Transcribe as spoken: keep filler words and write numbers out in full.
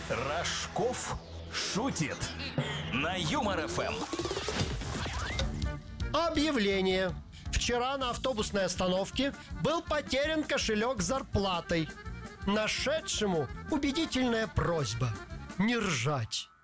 Рожков шутит на Юмор ФМ. Объявление. Вчера на автобусной остановке был потерян кошелек с зарплатой. Нашедшему убедительная просьба не ржать.